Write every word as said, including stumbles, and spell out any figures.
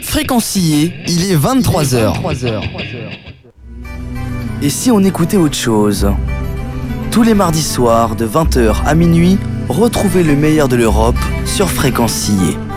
Fréquencier, il est vingt-trois heures. Et si on écoutait autre chose? Tous les mardis soirs, de vingt heures à minuit, retrouvez le meilleur de l'Europe sur Fréquencier.